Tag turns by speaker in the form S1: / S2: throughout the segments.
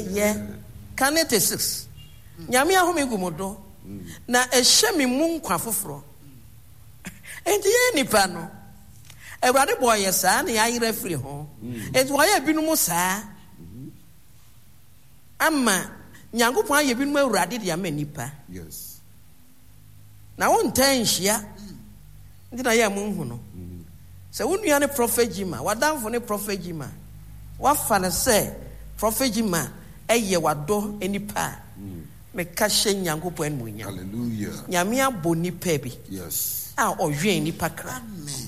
S1: ye kanete 6 nyame ahome gumodo na ehye me mu nkwa foforo enti ye nipa no Ewurade boy ye saa na ya yire firi ho enti wo ye binum saa ama Nyankopon aye binum Ewurade de ama nipa
S2: Yes.
S1: na won tanhia ndi na ye mu hu no se wonua ne prophet Jima wadamfo ne prophet Jima wafa ne se prophet Jima eye wado enipa me ka hye Nyankopon mu nya
S2: Hallelujah.
S1: nyame abo nipa bi
S2: Yes.
S1: a ohwe nipa kra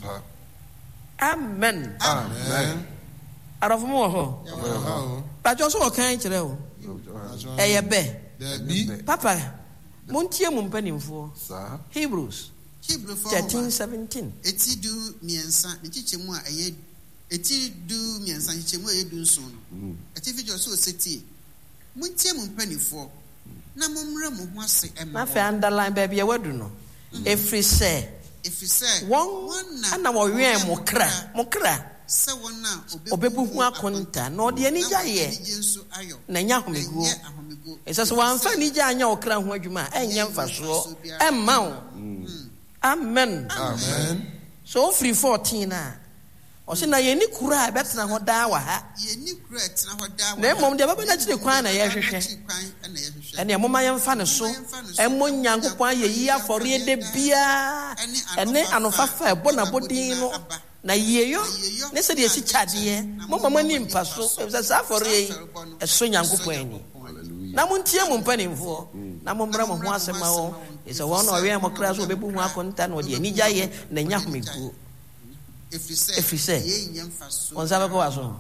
S1: amen
S2: Amen.
S1: arafo ho ba jo so kan kire o eye be papa montie mu mpanimfo
S2: Sir.
S1: Hebrews 13:17
S3: Etidu miensa nchichemu a eye etidu miensa nchichemu eye du nso no etifijo so seti montie mu mpanimfo na momre mo ho ase
S1: na fa underline baby e wadu no every say won ana wo wen mo kra
S3: se wona
S1: obebu hu akonta na ode ani gyaye na nya homeguo esese wan fa ni gya anya okra ho adwuma enya mfaso emma wo amen so free 14 na o se na ye ni kura betena ho daa wa ha
S3: ye ni kura etena ho daa wa
S1: na mom de baba na kire kwan na ye hwehwe ene moma ye mfa ne so emmo Nyankopon ye yi afore de bia ene anofafa ebo na bodin no na yeyo ne se de si chade moma mani mpa so se sa afore yi eso Nyankopon ani na montie mu mpanimfo na mommra mo ho asema wo ese won owe mo kra so obebu hu akonta na ode ani gyaye na nya homegu If you say, on Sabbath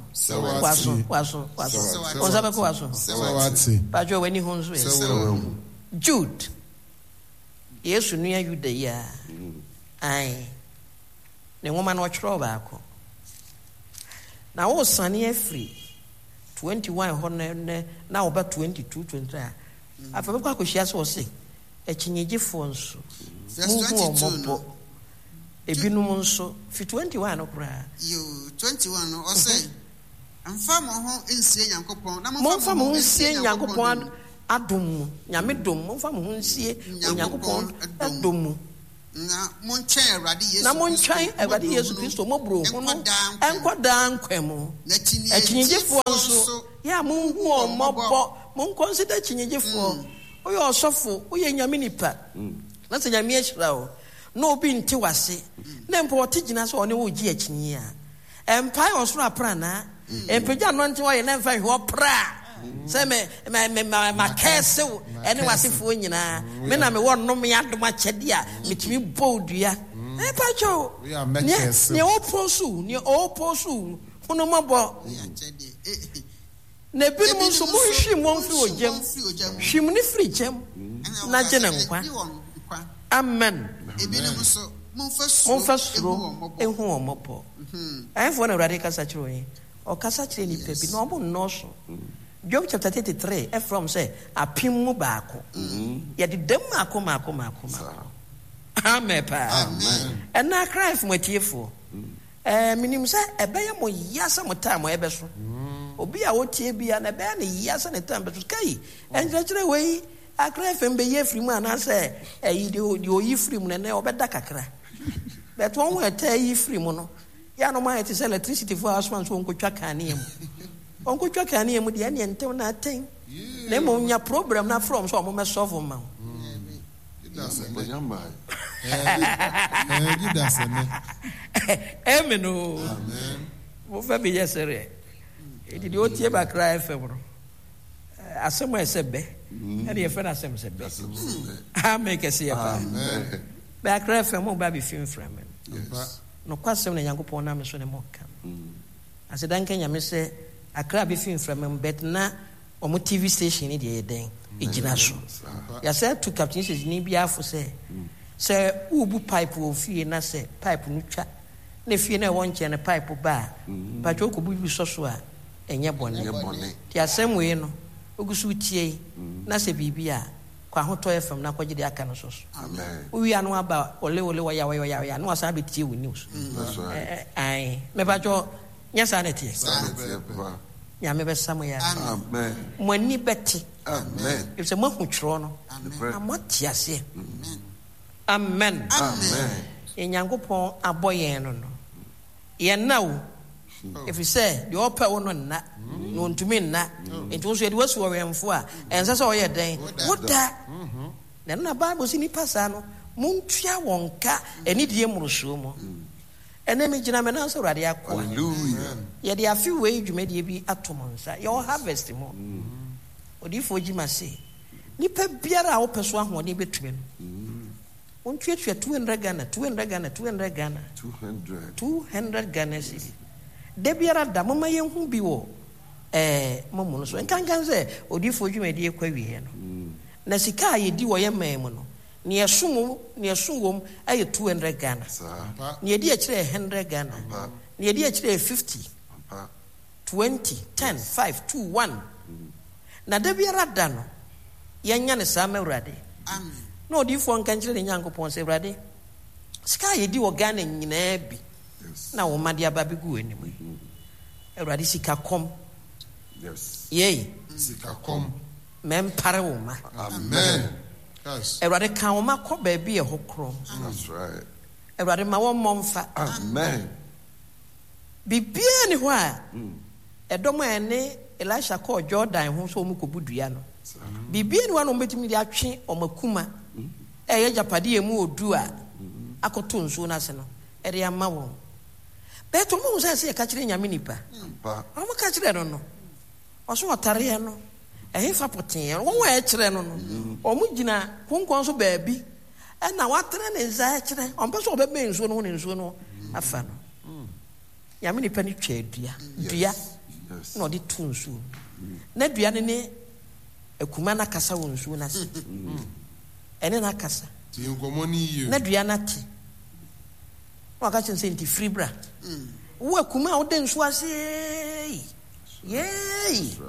S1: on Sabbath Pajo when he homes Jude. Yes, you near you the year. Aye, the woman watch Robaco. Now, all sunny free 21 now about 22, 23. I forgot what she has was saying. A chiniji phones. Ebinum nso fi 21 okra
S3: yo 21 no o say amfa mo ho ensie Nyankopon na
S1: mo fa mo ho ensie Nyankopon adom nyame dom mo fa mo ho ensie Nyankopon adom
S3: na mo nchen Awurade
S1: Yesu Kristo mo bro ho no enkoda nkwemo achinyegefo nso ya mo hu omobbo mo consider chinyegefo oyo osofo oye nyame nipa na se nyame ehira o no be nti wase na mpo tigina so one wo gi achinyi a empire osoro apra na empeja no nti wo ye na mfa hwe opra se me kese ene wasefo nyina me na me wonnom ya doma chede a metimi bodua pacho ne oposu hono mabo na binum so mo hwim won fi ojem hwim ni free jem na gena nkwa amen
S3: ebinum so
S1: monfasuro ehu omopo ayefo na Awurade kasa kire yin o kasa kire ni pebi na omo nnoso Job chapter 33 from say apim mu baako ye de dem akoma amen and na cry from atiefo minim say ebeye mo yasa mo time mo ebeso obi a wotie bia na be na yasa ne time beso kai enje kire we akra fm be ye free mu ana say eyi de oyi free mu na obeda kakra but one we tell yi free mu no ya no ma it is electricity for house man so onkotwa kan ne mu onkotwa kan ne mu de ne ntem na aten na mo nya problem na from so mo me solve ma amen mo fa be yesere e di o tie ba cry fm no asema esebe and ye fena asem sebe amen ke se ya ba cry fm mo ba be film frame no kwasem na Nyankopon na me so ne mo kam asedan kenya me se akra be film frame bet na omo TV station ni de den ejina so ya say to captain says ni bia fo say ubu pipe wo fie na say pipe no twa na fie na won che na pipe ba ba jo ko bu so so a enye bone ti asem we no ogusu tie na say bibia kwa hoto FM na kwaje de aka no so amen wi anu aba ole wa ya no asa be tie we news ai me ba jo nya sa na tie nyame bɛsam yɛ
S2: Amen.
S1: mo ani bɛte
S2: Amen.
S1: ɛfisɛ moahu twerɛ no na moate aseɛ amen
S2: Amen.
S1: Nyankopɔn abɔ yɛn no yɛnna wo ɛfiri sɛ deɛ ɔpɛ wo no nna na ɔntumi nna nti wo so yɛde wasi ɔwɛmfo a ɛnsɛ sɛ ɔyɛ dɛn woda na ɛno na Bible sɛ nnipa saa no montua wɔn ka anidie mmorosoɔ mu ɛnɛ megyina me nan sɛ Awurade akoa
S2: Hallelujah.
S1: yɛde afe wei dwumadie bi ato mo nsa yɛwɔ harvest mu odiyifoɔ gyima se nnipa biara a wopɛ so ahoɔden bɛtumi no wontuatua 200 Ghana 200 Ghana cedi da biara da moma yɛnhu bi wɔ momu no so nkankan sɛ odiyifoɔ dwumadie kɔ awieɛ no na sika a yɛdi wɔ yɛ man mu no ne yɛso wom ayɛ 200 Ghana ne yɛdi akyirɛ 100 Ghana ne yɛdi akyirɛ 50 20 10 5 2 1 na da biara da no yɛnya ne saa ma Awurade na odiyifoɔ nka nkyerɛ ne Nyankopɔn sɛ Awurade sika a yɛdi wɔ Ghana nyinaa bi na wo ma de aba bɛgu w'anim Awurade sika kɔm yei
S2: Sika kom.
S1: mɛmpare wo ma
S2: Amen.
S1: Awurade ka wo ma kɔ baabi yɛ hɔ korɔm
S2: That's right.
S1: Awurade ma wɔmmɔ mfa
S2: Amen.
S1: biribiara ni hɔ a ɛdɔm a ɛne Elisha kɔɔ Jordan ho sɛ ɔmu kɔbu dua no biribiara ni hɔ a na ɔmbɛtumi de atwe ɔmakuma ɛyɛ gyapadeɛ mu ɔdu a akɔto nsuo no ase no ɛde ama wɔn bɛɛtɔ ɔmo sɛ sɛ yɛka kyerɛ Nyame nipa ɔmo ka kyerɛ no no ɔso ɔtareɛ no ɛhefa poteɛ no wɔn a ɛkyerɛ no no ɔmo gyina konkɔn so baabi ɛna watene ne nsa ɛkyerɛ ɔmpɛ sɛ ɔbɛbɛn nsuo no ho ne nsuo no afa no Nyame nipa no twa dua na ɔde to nsuo na dua no ne akuma no akasa wɔ nsuo no ase ɛne no akasa na dua no ate na ɔka kyerɛ sɛ nti firi bra wo akuma a wode nsuo ase yei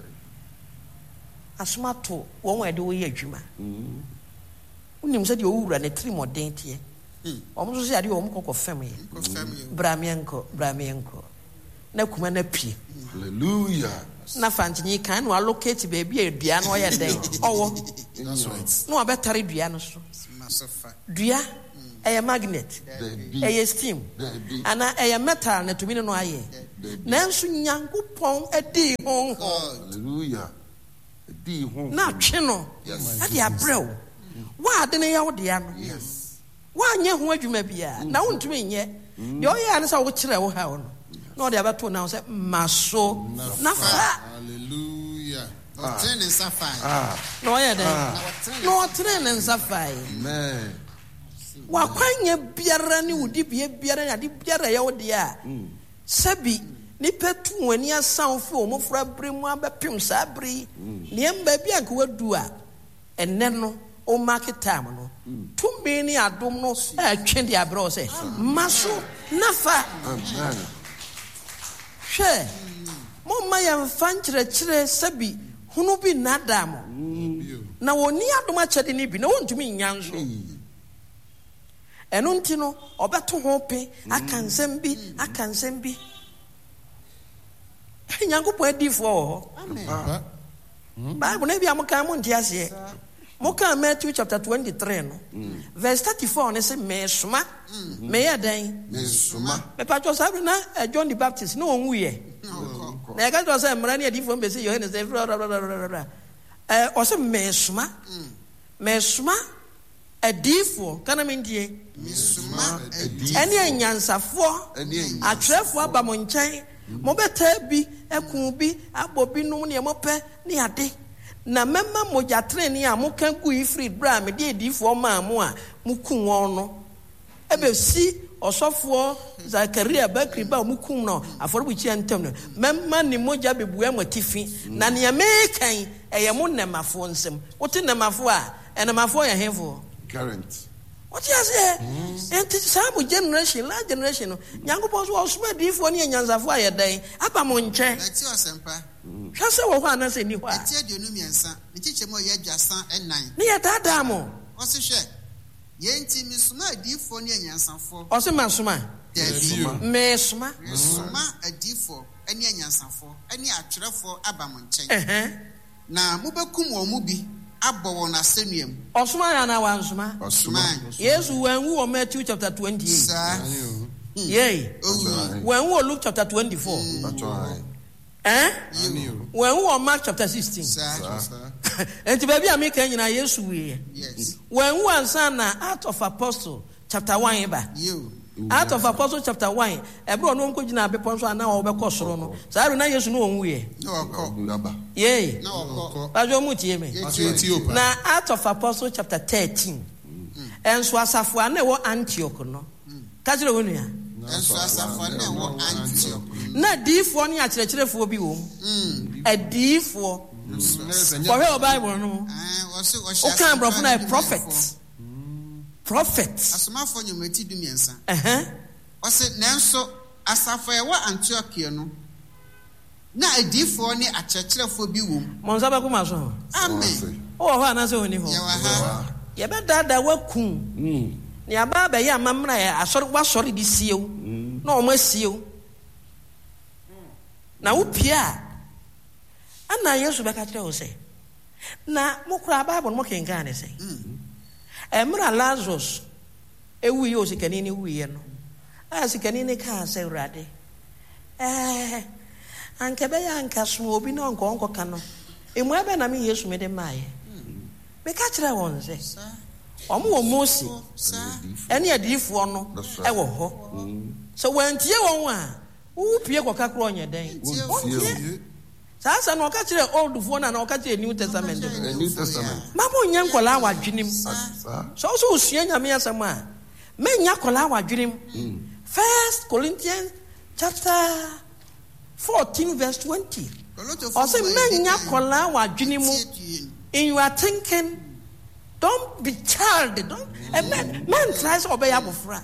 S1: asoma to wɔn a ɛde wɔyɛ adwuma wonim sɛ deɛ ɔwura ne tiri mmɔden teɛ ɔmo nso sɛ adeɛ ɔmo kɔkɔ fam yɛ bra meɛnkɔ na kuma no apue
S2: Hallelujah.
S1: na fantinyi kan na allocate baabi a dua no ɔyɛ dɛn ɔwɔ na wabɛtare dua no so dua ɛyɛ magnet ɛyɛ steam ana ɛyɛ metal na tumi ne no ayɛ nanso Nyankopɔn adi ho
S2: Hallelujah.
S1: na atwe no ade abrɛ wo woade ne yɛ wo dea no woanyɛ ho adwuma biara na wontumi nyɛ deɛ ɔyɛ a ne sɛ wokyerɛ wo ha wo no na ɔde abɛto na wo sɛ ma so na fa
S3: Hallelujah. Ɔtene ne nsa fae.
S1: na ɔyɛ dɛn na ɔtene ne nsa fae
S2: Amen.
S1: wakwanya biara ne wodibea biara ne ade biara ɛyɛ wo deɛ a sɛbi nipa tu wɔn ani asan fi wɔn mofra bere mu abɛpem saa bere yi nneɛma baabi a nka wadu a ɛnɛ no o market time no tumi ne adom no ɛtwe de abrɛ sɛ ma so na fa hwɛ mo ma yɛmfa nkyerɛkyerɛ sɛbi hunu bi nnaadaa mo na wɔnni adom akyɛde ne bi na wɔntumi nnya nso ɛno nti no ɔbɛto ho pe aka nsɛm bi Nyankopɔn adiifoɔ wɔ hɔ Bible na bia moka mo nte aseɛ moka Matthew chapter 23 no verse 34 ne sɛ mesoma meyɛ dɛn mepatwɔ saa bere na John the Baptist na ɔnwuyɛ na yɛka kyerɛ sɛ mmara ne adiifoɔ mbɛsɛ Yohane sɛ ɔsɛ mesoma adiifoɔ kana mentie ɛne anyansafoɔ atwerɛfoɔ aba mo nkyɛn mobɛtaa bi ɛku bi abɔ bi nom ne mopɛ ne ade na mɛma mogya treni a moka gu ifiri bra me de adiifoɔ maa mo a moku wɔn no ɛbɛsi ɔsɔfoɔ Zakaria Bakri ba mokum no afɔrebukyia ntam no mɛma ne mogya bɛbua mo atifi na nea mekan ɛyɛ mo nnɛmafoɔ nsɛm wote nnɛmafoɔ a ɛnnɛmafoɔ yɛ hefoɔ
S2: Current.
S1: What you say? And some generation, last generation, Nyankopɔn so ɔsoma adiifoɔ ne anyansafoɔ ayɛ dɛn aba mo nkyɛn.
S3: Ɛti ɔsɛmpa.
S1: Hwɛ sɛ wɔ hɔ anasɛ ni hɔ a.
S3: Ɛti aduonu mmiɛnsa, ne kyekyɛ mu ɔyɛ aduasa ɛnan.
S1: Ne yɛ daadaa mo.
S3: Ɔse hwɛ, yɛnti mesoma adiifoɔ ne anyansafoɔ.
S1: Ɔse ma soma. mesoma
S3: adifo ene anyansafo ene atwerefo aba mo nkyɛn na mobɛkum wɔn mu bi abɔ wɔn asenuam
S1: ɔsoma ya na wansoma Yesu wanwu wɔ Matthew chapter 28 wanwu wɔ Luke chapter 24 wanwu wɔ Mark chapter 16 enti baby ameka nyina Yesu wie wanwu ansa na Acts of Apostle chapter 1 ba Acts of Apostle chapter 1 ebro no nko gina bepon so ana wo bekɔ soro no saa na Yesu no onwu ye bajo mutie me na Acts of Apostle chapter 13 enso asafo ana wo Antioch no ka kire wonu ya
S3: enso asafo ana wo Antioch
S1: na diifo ne akyerɛkyerɛfo bi wo adiifo for your Bible no o kan brofo na prophet
S3: asomafo nyomati du miensa ose nanso asafo ewa Antiochia no na adifo ne akyerɛkyerɛfo bi wo
S1: mo nsa ba kuma so
S3: amen
S1: o ho anase oni ho ye be dada wakun ne aba ba ya mamra ya asɔre wasɔre di siew na o masiew na wo pia ana Yesu be ka kyerɛ wo sɛ na mokura Bible mo kenkan ne sɛ Emra Lazarus ewu yi osikani ni wuye no asikani ni ka se urade anke be ya anka so obi na onko ka no emu ebe na me Yesu me de maaye me ka kire won se omo wo Mose ene adifo no e wo ho so wantie won a wo pie kokakro onye den sasa no ka kire old fo na no ka kire New Testament mamo nya nkola wadwenim so usua nyame asem a menya kola wadwenim 1 Corinthians chapter 14 verse 20 also menya kola wadwenim in your thinking don't be child don't man tries obey abofra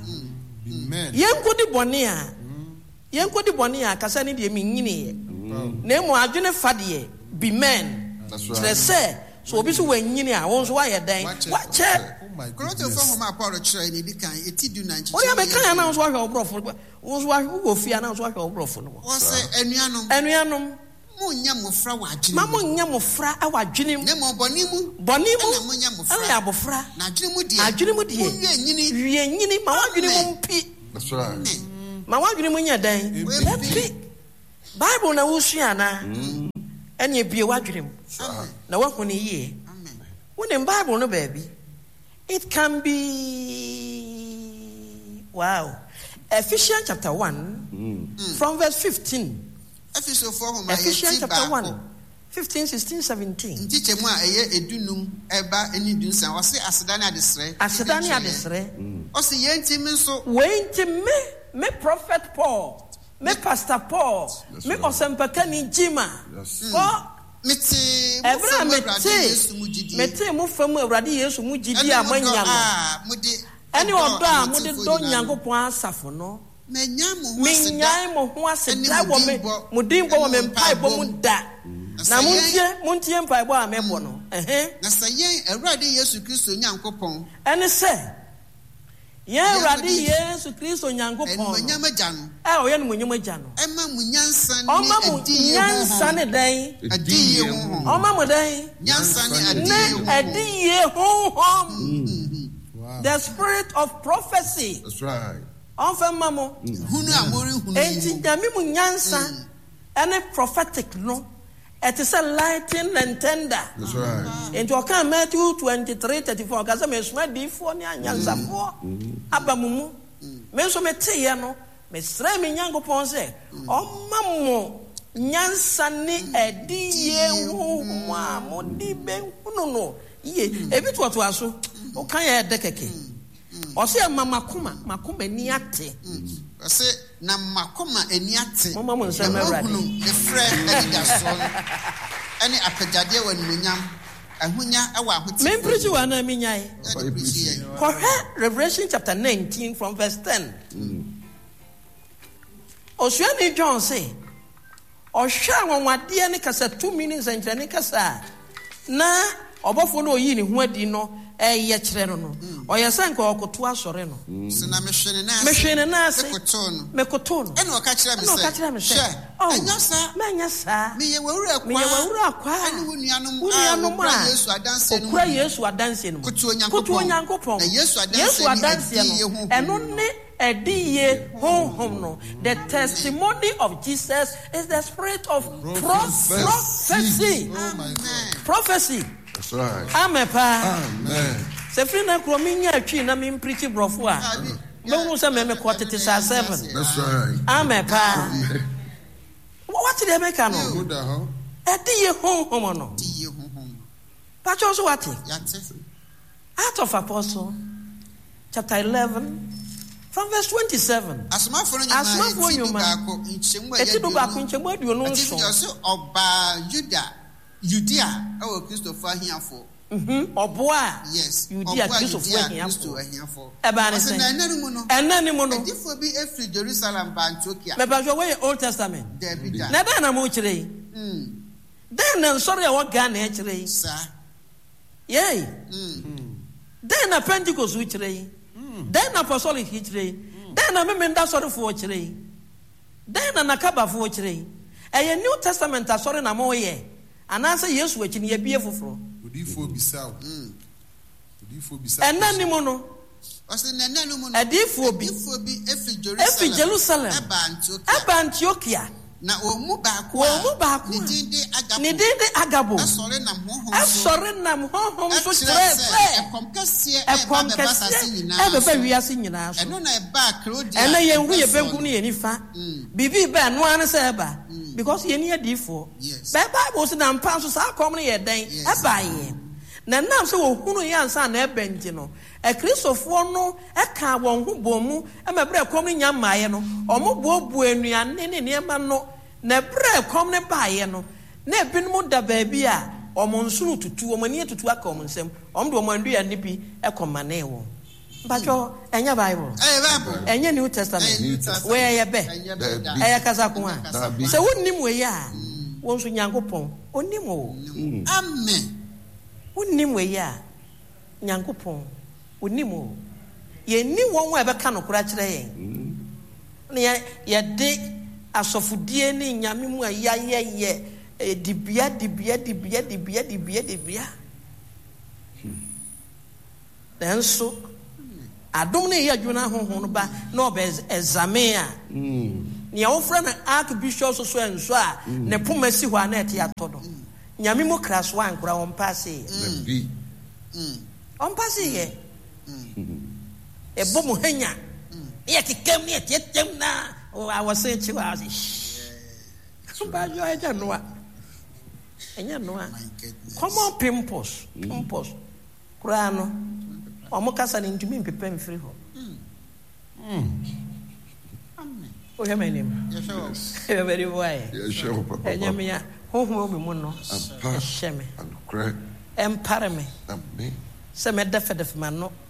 S1: yenkodi bone a kasa ne de menyini na mo adwene fade be men say so obi so wanyini a won so wayɛ dan wakyɛ
S3: Korinto fo homa Paul kyerɛ ni kan etidu 19
S1: o ya me kan na so ahwɛ obrofo won so ahwɛ wo fia na so ahwɛ obrofo no
S3: wo sɛ anuanom mo nya mofra wadwene
S1: ma mo nya mofra awadwene
S3: ne mo bɔne mu
S1: na
S3: mo nya mofra
S1: ana abofra
S3: na adwene mu die
S1: wie nyini ma wadwene mu mpi
S2: that's right
S1: ma wadwene mu nya dan mpi Bible na wusua na ene bie wadwene mu na wakone yie when in Bible no baby it can be wow Ephesians chapter 1 from verse 15 Ephesians chapter 1 15 16 17
S3: ntiche mu a eye edunum eba eni dunsan wo se asedane adesre o se yentimi nso
S1: wentimi me prophet Paul me pastor Paul me osempakani Jima
S3: mete
S1: mo famu Awurade Yesu mu gidi amanya no ene odo a mo de do Nyankopɔn asafo no menya mo ho aseda wo me mo din bo me mpai bo mu da na muntie mpai bo a me bo no
S3: na sayen Awurade Yesu Kristo Nyankopɔn
S1: ene se ye Awurade Yesu Kristo Nyankopɔn
S3: enyamaja no
S1: o ye no munyamaja no
S3: ema munyansa
S1: ne dan
S3: adiye ho
S1: oma mo dan
S3: nyansa ne
S1: adiye ho the spirit of prophecy
S2: that's right
S1: on mamo
S3: hunu amori hunu
S1: enti nyame mu nyansa ene prophetic no it is a lightning and tender
S2: that's right
S1: enti o kan Matthew 23:34 ka say me suma difo ne anyansafo abamumu me so meteye no me sra me Nyankopɔn se o mamo nyansa ne adiye ho ma mo di be hunu no ye ebi to aso o kan ya de keke o se makoma ni ate
S3: o se na makoma eni ate
S1: mama mo nsa Awurade
S3: e frɛ adida so ani apagade wa nunyam ahunya awa ahoti
S1: me preach wa na me nyai Revelation chapter 19 from verse 10 Osuani John say o hwa wonwade ne kasa 2 minutes and ne kasa na ɔbɔfo no oyi ne ho adi no ɛyɛ kyerɛ no ɔyɛ sɛ nka ɔkoto asɔre no
S3: so na
S1: mehwɛ ne naase mekoto no
S3: ɛna ɔka kyerɛ me sɛ
S1: ɛnyɛ saa
S3: meyɛ wawura kwa ɛne wo nuanom a
S1: okura Yesu adanse no koto Onyankopɔn Yesu adanse no ɛno ne ɛdiye honhom no. The testimony of Jesus is the spirit of prophecy. Prophecy.
S2: That's right.
S1: Amen.
S2: Amen.
S1: Se free na kro mi nya atwi na mi preach brofo a. Mehu se me kwot tete sa 7.
S2: That's right.
S1: Amen pa. What did they make no?
S2: Good huh?
S1: Ɛdiye honhom no. Pacho so what? Acts of Apostle chapter 11 from verse 27.
S3: Asomafo nyuma
S1: etidu baako nchemu aduonu nso.
S3: Judea our Christopher ahiafo.
S1: Oboa.
S3: Yes.
S1: Judea Christopher ahiafo. Eba ne sen. Enani mu no.
S3: Edifo bi efri Jerusalem ba Antiochia.
S1: Me ba we Old Testament.
S3: David.
S1: Na da na mo kire. Den na sorry a wo ga na kire.
S3: Sa.
S1: Yey. Den na Pentecost wo kire. Den na apostolic kire. Den na memenda sorry fo kire. Den na nakaba fo kire. Eye New Testament sorry na mo ye. Anansa Yesu achi ne yebie foforo.
S2: Odifo bisa.
S1: Enani mu no.
S3: Ose nenanu mu no.
S1: Edifo bi efi Jerusalem. Eba Antiochia.
S3: Na omu baako. Ni dinde Agabo. Asore nam honhom so kyerɛ. Ekom kɛse. Ebeba wiase nyinaa so. Eno na eba Claudia. Ena yenhu yebenku ne yenifa. Bibi ba no an se eba. Because yeni adifo. Bible say na mpa so sa kom ne ye den. Eba ye. Na nam se wo hunu ye ansa na eba nti no. Kristofo no eka won ho bomu emebere kom ne nyamaye no omo bobu anuane ne niema no na bre kom ne baaye no na ebinum da baabi a omo nsuru tutu omo ne tutu aka omo nsem omo do omo anduane bi ekomane wo bacho enya Bible enya New Testament we ye be eye kasa ko a se wonnim we ya won so Nyankopon onim o amen
S1: wonnim we ya Nyankopon onimo ye ni won wa be ka no kura kire yen ne ye de asofudie ni nyame mu ayayeye dibia denso adom ne ye adwuna honhon no ba na obe examine a ne ofra na archbishop so enso a ne pomasi ho na ete atodo nyame mu kraso ankura won passe on passe ye ebo mu hanya ye kekam ne tietem na I was saying to us, common pimples, Kurano, or Mocassan into me, Pipem free home. Oh, your name? Yes, very wide. Yes, sure, Papa. And Yamia, home will be mono, and shame, and crack, and parame, and me. Some a definite man, no.